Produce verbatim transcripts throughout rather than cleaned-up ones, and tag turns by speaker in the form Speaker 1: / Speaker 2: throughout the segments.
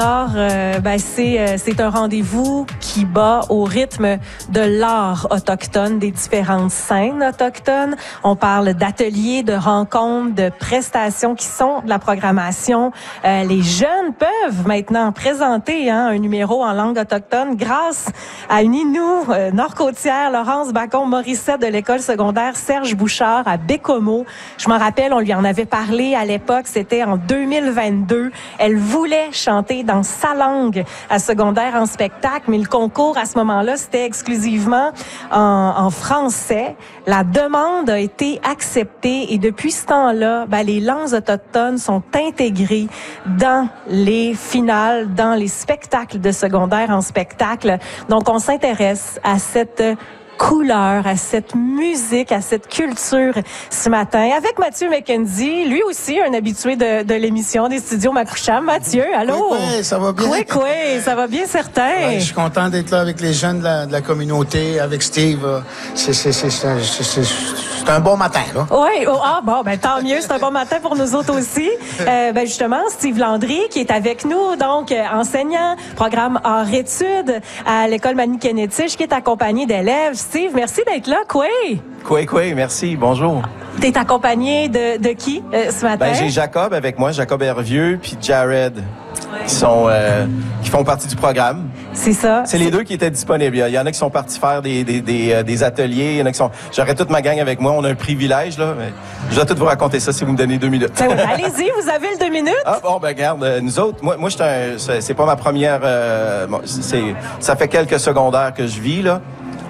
Speaker 1: Alors, euh, ben c'est euh, c'est un rendez-vous qui bat au rythme de l'art autochtone, des différentes scènes autochtones. On parle d'ateliers, de rencontres, de prestations qui sont de la programmation. Euh, les jeunes peuvent maintenant présenter hein, un numéro en langue autochtone grâce à une Inou euh, nord-côtière, Laurence Bacon-Morissette de l'école secondaire Serge Bouchard à Bécomo. Je m'en rappelle, on lui en avait parlé à l'époque, c'était en deux mille vingt-deux. Elle voulait chanter dans sa langue à secondaire en spectacle, mais le concours à ce moment-là, c'était exclusivement en, en français. La demande a été acceptée et depuis ce temps-là, ben, les langues autochtones sont intégrées dans les finales, dans les spectacles de secondaire en spectacle. Donc, on s'intéresse à cette couleur, à cette musique, à cette culture ce matin. Avec Mathieu McKenzie, lui aussi un habitué de, de l'émission des studios Macoucham. Mathieu, allô?
Speaker 2: Oui, oui, ça va bien.
Speaker 1: Oui, oui, ça va bien, certain.
Speaker 2: Ouais, je suis content d'être là avec les jeunes de la, de la communauté, avec Steve. C'est, c'est, c'est, c'est, c'est, c'est, c'est un bon matin, là.
Speaker 1: Oui, oh, ah bon, ben tant mieux, c'est un bon matin pour nous autres aussi. Euh, ben justement, Steve Landry qui est avec nous, donc euh, enseignant, programme hors-études à l'école Manikenetich, qui est accompagné d'élèves. Steve, merci d'être là, quoi?
Speaker 3: Quoi, quoi, merci, bonjour.
Speaker 1: T'es accompagné de, de qui euh, ce matin?
Speaker 3: Ben, j'ai Jacob avec moi, Jacob Hervieux, puis Jared, ouais. qui sont euh, qui font partie du programme.
Speaker 1: C'est ça.
Speaker 3: C'est les deux qui étaient disponibles. Il y en a qui sont partis faire des des des, des ateliers, il y en a qui sont. J'aurais toute ma gang avec moi. On a un privilège là. Mais je vais tout vous raconter ça si vous me donnez deux minutes.
Speaker 1: Ben, allez-y, vous avez le deux minutes.
Speaker 3: Ah bon, ben regarde, nous autres, moi moi je c'est, c'est pas ma première. Euh, c'est ça fait quelques secondaires que je vis là.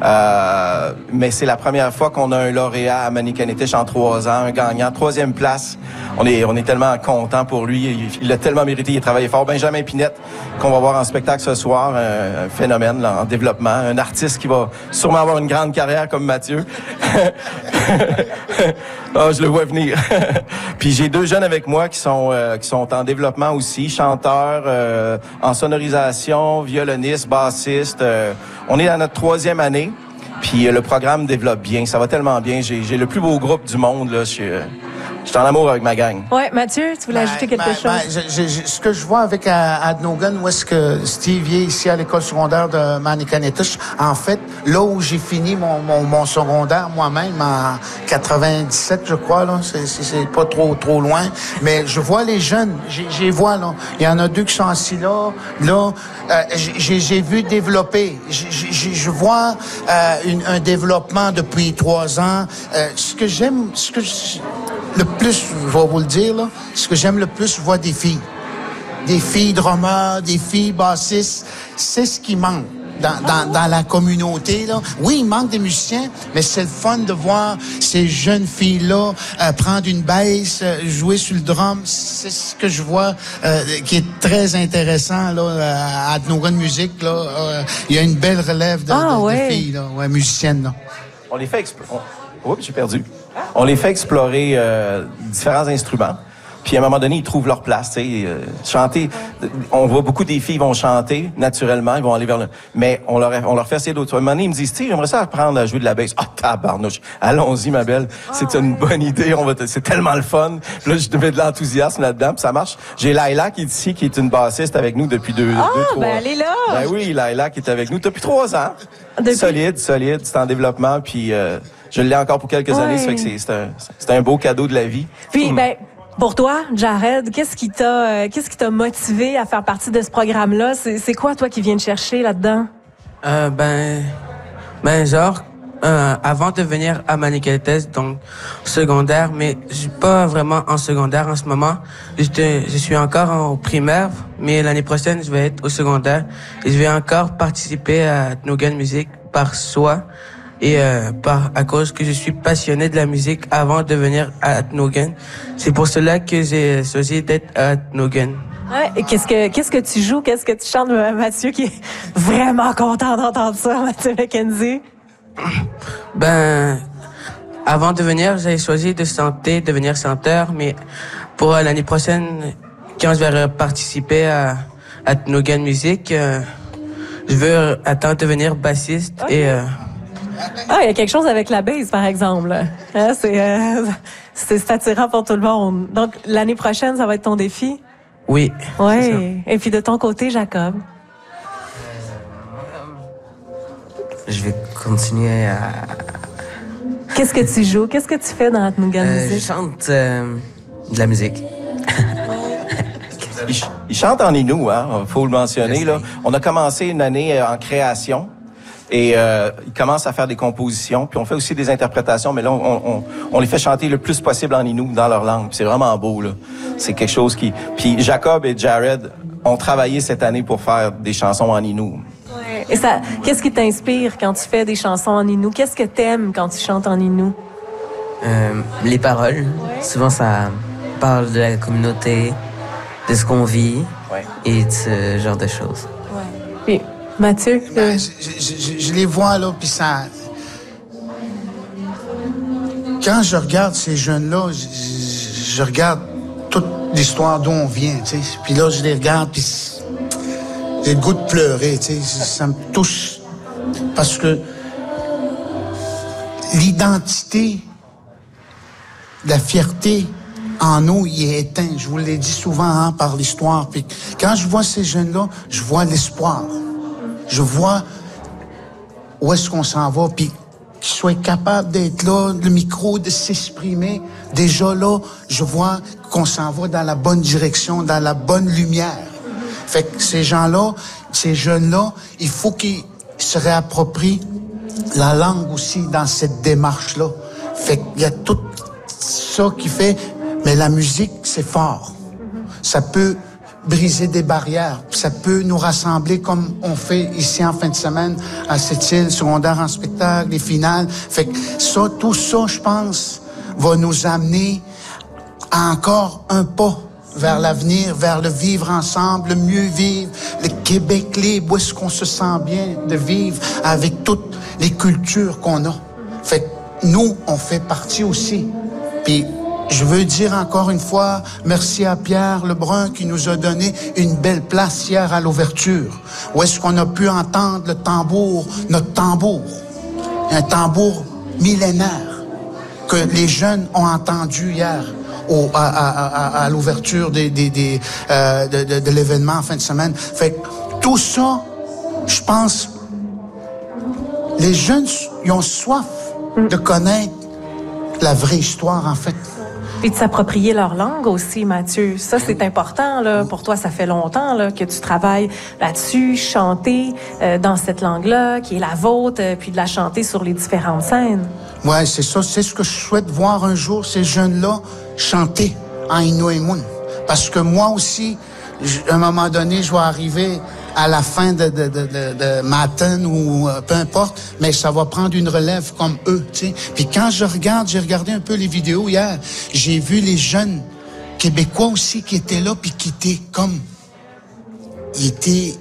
Speaker 3: Euh, mais c'est la première fois qu'on a un lauréat à Manikenetich en trois ans, un gagnant, troisième place. On est, on est tellement content pour lui. Il, il l'a tellement mérité. Il a travaillé fort. Benjamin Pinette, qu'on va voir en spectacle ce soir, un, un phénomène là, en développement, un artiste qui va sûrement avoir une grande carrière comme Mathieu. Oh, je le vois venir. Puis j'ai deux jeunes avec moi qui sont euh, qui sont en développement aussi, chanteurs, euh, en sonorisation, violonistes, bassistes. Euh, on est dans notre troisième année. Puis euh, le programme développe bien, ça va tellement bien. J'ai, j'ai le plus beau groupe du monde là. Je suis, euh, je suis en amour avec ma gang.
Speaker 1: Ouais, Mathieu, tu voulais ben, ajouter quelque
Speaker 2: ben,
Speaker 1: chose?
Speaker 2: Ben, je, je, ce que je vois avec Adnogan, où est-ce que Steve est ici à l'école secondaire de Manikenetich, en fait, là où j'ai fini mon, mon, mon secondaire moi-même en quatre-vingt-dix-sept, je crois, là, c'est, c'est, c'est pas trop trop loin, mais je vois les jeunes, j'ai, j'ai vois là, il y en a deux qui sont assis là, là, euh, j'ai, j'ai vu développer, j'ai, j'ai, je vois euh, une, un développement depuis trois ans. Euh, ce que j'aime, ce que je, le plus, je vais vous le dire, là, ce que j'aime le plus, je vois des filles. Des filles drummers, des filles bassistes. C'est ce qui manque dans, dans, dans la communauté, là. Oui, il manque des musiciens, mais c'est le fun de voir ces jeunes filles-là euh, prendre une basse, euh, jouer sur le drum. C'est ce que je vois euh, qui est très intéressant, là, à Adnogan Music, là. Euh, il y a une belle relève de,
Speaker 1: ah,
Speaker 2: de,
Speaker 1: ouais.
Speaker 2: de filles, là, ouais, musiciennes, là.
Speaker 3: On les fait explorer. Oups, j'ai perdu. On les fait explorer euh, différents instruments. Puis à un moment donné, ils trouvent leur place. Tu sais, euh, chanter. On voit beaucoup des filles vont chanter naturellement, ils vont aller vers le. Mais on leur on leur fait essayer d'autres. À un moment donné, ils me disent, tu sais, j'aimerais ça apprendre à jouer de la basse. Ah, oh, tabarnouche. Allons-y, ma belle. C'est une bonne idée. On va. T... C'est tellement le fun. Puis là, je mets de l'enthousiasme là-dedans. Puis ça marche. J'ai Laila qui est ici, qui est une bassiste avec nous depuis deux,
Speaker 1: ah,
Speaker 3: deux trois.
Speaker 1: Ben elle est là.
Speaker 3: Ben oui, Laila qui est avec nous depuis trois ans. Depuis... Solide, solide. C'est en développement. Puis euh, je l'ai encore pour quelques ouais. années. Ça fait que c'est, c'est un, c'est un beau cadeau de la vie.
Speaker 1: Puis ben. Pour toi, Jared, qu'est-ce qui t'a, euh, qu'est-ce qui t'a motivé à faire partie de ce programme-là? C'est, c'est quoi, toi, qui viens de chercher là-dedans?
Speaker 4: Euh, ben, ben, genre, euh, avant de venir à Manikenetich, donc, secondaire, mais je suis pas vraiment en secondaire en ce moment. Je, je suis encore en primaire, mais l'année prochaine, je vais être au secondaire et je vais encore participer à Adnogan Music par soi. Et euh, par à cause que je suis passionné de la musique avant de venir à Adnogan. C'est pour cela que j'ai choisi d'être à Adnogan.
Speaker 1: Ouais, et qu'est-ce que qu'est-ce que tu joues, qu'est-ce que tu chantes, Mathieu, qui est vraiment content d'entendre ça, Mathieu McKenzie?
Speaker 4: Ben, avant de venir, j'ai choisi de chanter, de devenir chanteur, mais pour euh, l'année prochaine, quand je vais participer à Adnogan Music, euh, je veux attendre de devenir bassiste okay. et euh,
Speaker 1: ah, il y a quelque chose avec la base, par exemple. Hein, c'est, euh, c'est, c'est attirant pour tout le monde. Donc, l'année prochaine, ça va être ton défi?
Speaker 4: Oui.
Speaker 1: Oui. Et puis de ton côté, Jacob?
Speaker 5: Je vais continuer à...
Speaker 1: Qu'est-ce que tu joues? Qu'est-ce que tu fais dans Atnougan
Speaker 5: Euh, je
Speaker 1: Music?
Speaker 5: chante euh, de la musique.
Speaker 3: Il, ch- il chante en Innu, hein, faut le mentionner. Là. On a commencé une année euh, en création et euh, il commence à faire des compositions. Puis on fait aussi des interprétations, mais là, on, on, on les fait chanter le plus possible en Innu, dans leur langue. Puis c'est vraiment beau, là. C'est quelque chose qui... Puis Jacob et Jared ont travaillé cette année pour faire des chansons en Innu.
Speaker 1: Et ça, qu'est-ce qui t'inspire quand tu fais des chansons en Innu? Qu'est-ce que t'aimes quand tu chantes en Innu?
Speaker 5: Euh, les paroles, souvent ça parle de la communauté, de ce qu'on vit
Speaker 3: Ouais.
Speaker 5: et de ce genre de choses.
Speaker 1: Puis, Mathieu?
Speaker 2: Ben, je, je- je- je les vois, là, puis ça... Quand je regarde ces jeunes-là, je, je- je regarde toute l'histoire d'où on vient, tu sais. Puis là, je les regarde, puis j'ai le goût de pleurer, tu sais. Ça me touche parce que l'identité, la fierté en nous, il est éteint. Je vous l'ai dit souvent hein, par l'histoire. Puis quand je vois ces jeunes-là, je vois l'espoir. Je vois où est-ce qu'on s'en va, puis qu'ils soient capables d'être là, le micro, de s'exprimer. Déjà là, je vois qu'on s'en va dans la bonne direction, dans la bonne lumière. Fait que ces gens-là, ces jeunes-là, il faut qu'ils se réapproprient la langue aussi dans cette démarche-là. Fait qu'il y a tout ça qui fait... Mais la musique, c'est fort. Ça peut briser des barrières. Ça peut nous rassembler comme on fait ici en fin de semaine à cette île, secondaire en spectacle, les finales. Fait que ça, tout ça, je pense, va nous amener à encore un pas vers l'avenir, vers le vivre ensemble, le mieux vivre, le Québec libre, où est-ce qu'on se sent bien de vivre avec toutes les cultures qu'on a. Fait que nous, on fait partie aussi. Puis je veux dire encore une fois, merci à Pierre Lebrun qui nous a donné une belle place hier à l'ouverture. Où est-ce qu'on a pu entendre le tambour, notre tambour, un tambour millénaire que les jeunes ont entendu hier au, à, à, à, à l'ouverture des, des, des, euh, de, de, de l'événement en fin de semaine. Fait que tout ça, je pense, les jeunes, ils ont soif de connaître la vraie histoire, en fait.
Speaker 1: Puis de s'approprier leur langue aussi, Mathieu. Ça, c'est important, là. Pour toi, ça fait longtemps, là, que tu travailles là-dessus, chanter euh, dans cette langue-là, qui est la vôtre, euh, puis de la chanter sur les différentes scènes.
Speaker 2: Ouais, c'est ça. C'est ce que je souhaite voir un jour, ces jeunes-là chanter en Innu-et-Moun. Parce que moi aussi, j- à un moment donné, je vais arriver à la fin de, de, de, de, de matin ou euh, peu importe, mais ça va prendre une relève comme eux, tu sais. Puis quand je regarde, j'ai regardé un peu les vidéos hier, j'ai vu les jeunes Québécois aussi qui étaient là, puis qui étaient comme... Ils étaient...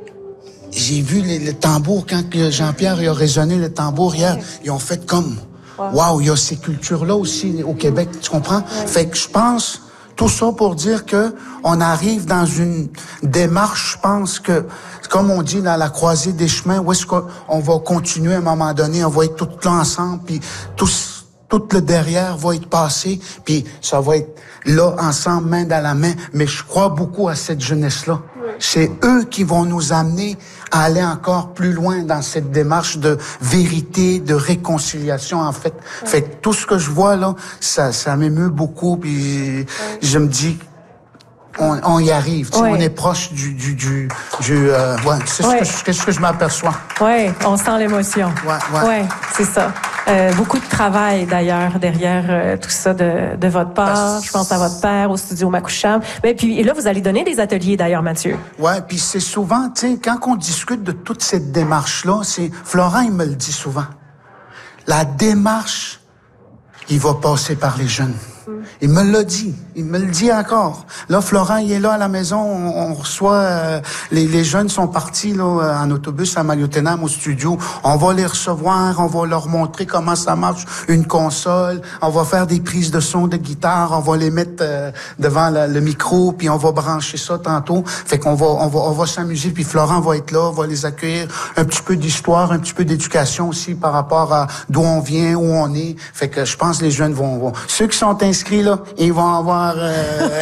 Speaker 2: J'ai vu le, le tambour, quand que Jean-Pierre il a résonné le tambour hier, ils ont fait comme... Waouh, il y a ces cultures-là aussi au Québec, tu comprends? Fait que je pense... Tout ça pour dire que on arrive dans une démarche, je pense que, comme on dit, dans la croisée des chemins, où est-ce qu'on va continuer à un moment donné, on va être tous là ensemble, puis tout, tout le derrière va être passé, puis ça va être là ensemble, main dans la main. Mais je crois beaucoup à cette jeunesse-là. C'est eux qui vont nous amener à aller encore plus loin dans cette démarche de vérité, de réconciliation, en fait. Ouais. Fait que tout ce que je vois, là, ça, ça m'émeut beaucoup, puis ouais. je me dis, on, on y arrive, ouais. on est proche du... du, du, du euh, ouais, c'est ouais. ce, que, ce que je m'aperçois.
Speaker 1: Oui, on sent l'émotion.
Speaker 2: Ouais, ouais.
Speaker 1: ouais, c'est ça. Euh, beaucoup de travail, d'ailleurs, derrière euh, tout ça de, de votre part. Parce... Je pense à votre père au studio Makoucham. Mais puis, et là, vous allez donner des ateliers, d'ailleurs, Mathieu.
Speaker 2: Oui, puis c'est souvent, tu sais, quand on discute de toute cette démarche-là, c'est Florent, il me le dit souvent. La démarche, il va passer par les jeunes. Il me l'a dit. Il me le dit encore. Là, Florent, il est là à la maison. On, on reçoit... Euh, les, les jeunes sont partis là en autobus à Maliotenam au studio. On va les recevoir. On va leur montrer comment ça marche, une console. On va faire des prises de son de guitare. On va les mettre euh, devant la, le micro, puis on va brancher ça tantôt. Fait qu'on va, on va, on va s'amuser. Puis Florent va être là, va les accueillir. Un petit peu d'histoire, un petit peu d'éducation aussi par rapport à d'où on vient, où on est. Fait que je pense que les jeunes vont... vont. Ceux qui sont inscrits inscrits, là, ils vont avoir... Euh...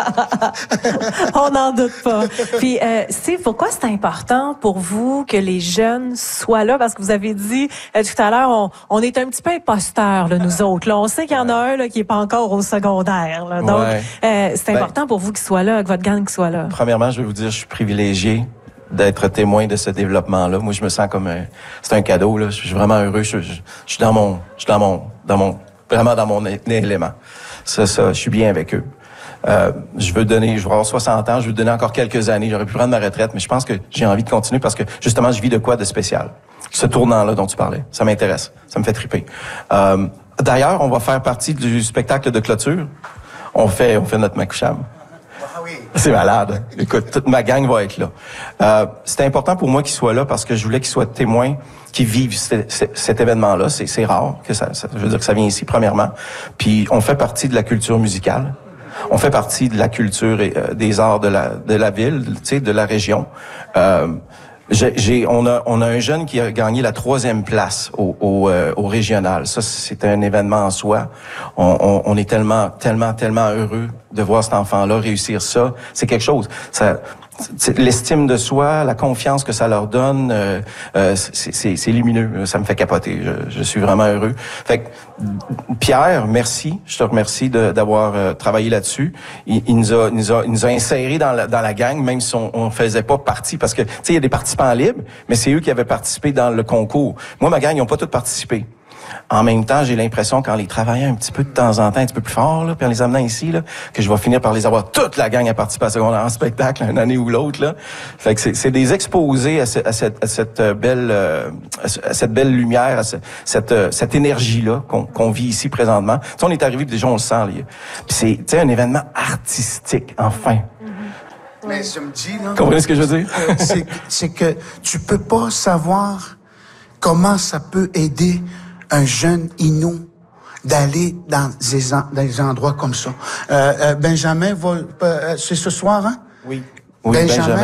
Speaker 1: On n'en doute pas. Puis, euh, Steve, pourquoi c'est important pour vous que les jeunes soient là? Parce que vous avez dit euh, tout à l'heure, on, on est un petit peu imposteurs, là, nous autres. Là. On sait qu'il y en a un là, qui est pas encore au secondaire. Là. Donc,
Speaker 3: ouais.
Speaker 1: euh, c'est important
Speaker 3: ben,
Speaker 1: pour vous qu'il soit là, que votre gang soit là.
Speaker 3: Premièrement, je vais vous dire, je suis privilégié d'être témoin de ce développement-là. Moi, je me sens comme un, c'est un cadeau, là. Je suis vraiment heureux. Je, je, je suis dans mon, je suis dans mon, dans mon, vraiment dans mon élément. Ça, ça, je suis bien avec eux. Euh, je veux donner, je vais avoir soixante ans, je veux donner encore quelques années. J'aurais pu prendre ma retraite, mais je pense que j'ai envie de continuer parce que, justement, je vis de quoi de spécial. Ce tournant-là dont tu parlais, ça m'intéresse. Ça me fait triper. Euh, d'ailleurs, on va faire partie du spectacle de clôture. On fait, on fait notre Makoucham. C'est malade. Écoute, toute ma gang va être là. Euh, c'était important pour moi qu'ils soient là parce que je voulais qu'ils soient témoins, qu'ils vivent cet, cet événement-là. C'est, c'est rare que ça, ça, je veux dire que ça vient ici, premièrement. Puis on fait partie de la culture musicale. On fait partie de la culture et euh, des arts de la de la ville, tu sais, de la région. Euh, J'ai, j'ai, on a, on a un jeune qui a gagné la troisième place au, au, euh, au régional. Ça, c'est un événement en soi. On, on, on est tellement, tellement, tellement heureux de voir cet enfant-là réussir ça. C'est quelque chose. Ça, l'estime de soi, la confiance que ça leur donne, euh, euh, c'est, c'est, c'est lumineux. Ça me fait capoter. Je, je suis vraiment heureux. Fait que, Pierre, merci. Je te remercie de, d'avoir euh, travaillé là-dessus. Il, il, nous a, il, nous a, il nous a insérés dans la, dans la gang, même si on, on faisait pas partie, parce que, tu sais, il y a des participants libres, mais c'est eux qui avaient participé dans le concours. Moi, ma gang, ils n'ont pas tous participé. En même temps, j'ai l'impression qu'en les travaillant un petit peu de temps en temps, un petit peu plus fort, là, puis en les amenant ici, là, que je vais finir par les avoir toute la gang à participer à secondaire en spectacle, une année ou l'autre, là. Fait que c'est, c'est des exposés à, ce, à, cette, à cette belle, euh, à cette belle lumière, à ce, cette, euh, cette énergie-là qu'on, qu'on vit ici présentement. Tu sais, on est arrivé, déjà on le sent, là. Puis c'est, tu sais, un événement artistique, enfin.
Speaker 2: Mais je me dis, là...
Speaker 3: Comprenez ce que je veux dire?
Speaker 2: euh, c'est, c'est que tu peux pas savoir comment ça peut aider un jeune Innu d'aller dans des, en, dans des endroits comme ça. Euh, euh, Benjamin, va, euh, c'est ce soir, hein?
Speaker 3: Oui. Oui,
Speaker 2: Benjamin,
Speaker 3: Benjamin.